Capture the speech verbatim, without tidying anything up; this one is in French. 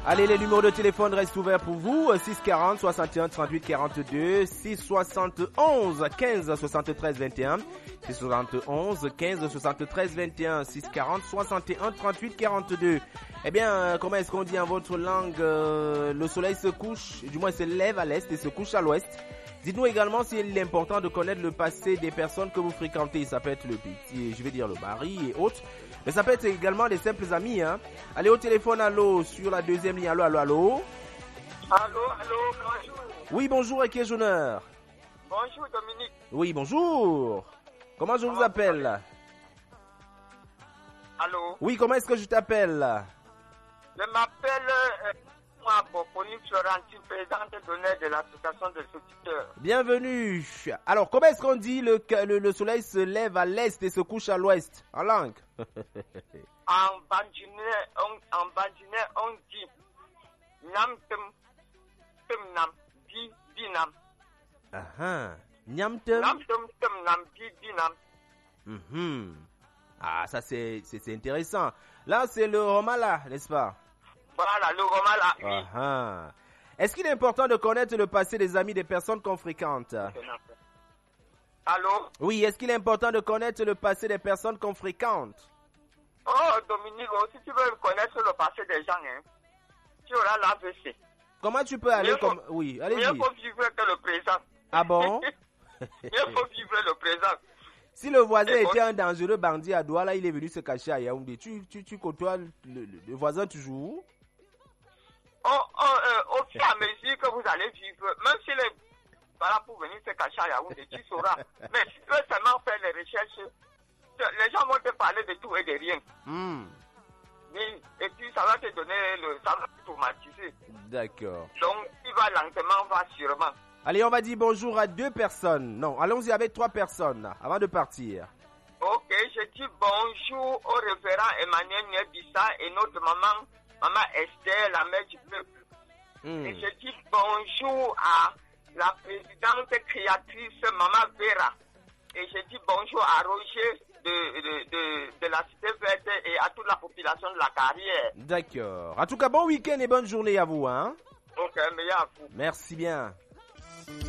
Allez, les numéros de téléphone restent ouverts pour vous. six quarante, soixante et un, trente-huit, quarante-deux, six soixante et onze, quinze, soixante-treize, vingt et un, six soixante et onze, quinze, soixante-treize, vingt et un, six quarante, soixante et un, trente-huit, quarante-deux. Eh bien, comment est-ce qu'on dit en votre langue, euh, le soleil se couche, du moins se lève à l'est et se couche à l'ouest. Dites-nous également s'il est important de connaître le passé des personnes que vous fréquentez. Ça peut être le petit, je vais dire le mari et autres. Mais ça peut être également des simples amis, hein. Allez au téléphone, allô, sur la deuxième ligne, allô, allô, allô. Allô, allô, bonjour. Oui, bonjour, à qui ai-je l'honneur? Bonjour, Dominique. Oui, bonjour. Comment je vous appelle? Allô. Oui, comment est-ce que je t'appelle? Je m'appelle euh, moi, Boponi Florentine, présidente d'honneur de l'association des auditeurs. Bienvenue. Alors, comment est-ce qu'on dit le, le, le soleil se lève à l'est et se couche à l'ouest? En langue. En bandinais, on, en bandinais, on dit Nam tem, tem nam, di, di nam. Ah ah. Nyam tem. Nam tem, tem nam, di, di nam. Mm-hmm. Ah, ça c'est, c'est, c'est intéressant. Là, c'est le Romala, n'est-ce pas? Voilà, le roman là. Oui. Ah ah. Est-ce qu'il est important de connaître le passé des amis des personnes qu'on fréquente? Allô? Oui, est-ce qu'il est important de connaître le passé des personnes qu'on fréquente? Oh, Dominique, oh, si tu veux connaître le passé des gens, hein, tu auras l'A V C. Comment tu peux aller Mieux comme... faut- Oui, Mieux allez-y. faut vivre que le présent. Ah bon? Mieux faut vivre le présent. Si le voisin Et était bon- un dangereux bandit à Douala, il est venu se cacher à Yaoundé. Tu, tu, tu côtoies le, le- le voisin toujours? Oh, oh, euh, au fur et à mesure que vous allez vivre, même s'il est voilà, pour venir se cacher à Yaoundé, tu sauras. Mais si tu veux seulement faire les recherches, les gens vont te parler de tout et de rien. Hmm, Oui, et puis ça va te donner le... ça va te traumatiser. d'accord. Donc, tu vas lentement, va sûrement. Allez, on va dire bonjour à deux personnes. Non, allons-y avec trois personnes avant de partir. Ok, je dis bonjour au révérend Emmanuel Niebissa et notre maman, maman Esther, la mère du peuple. Hmm. Et je dis bonjour à la présidente créatrice Maman Vera. Et je dis bonjour à Roger de, de, de, de la Cité Verte et à toute la population de la carrière. D'accord. En tout cas, bon week-end et bonne journée à vous, hein. Donc, meilleur à vous. Merci bien.